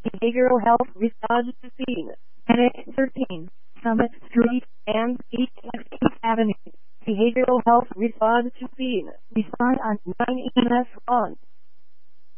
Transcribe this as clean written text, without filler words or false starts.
Behavioral Health Response to Scene, Headache 13, Summit Street, and East 16th Avenue. Behavioral Health Response to Scene. Respond on 9 EMS 1.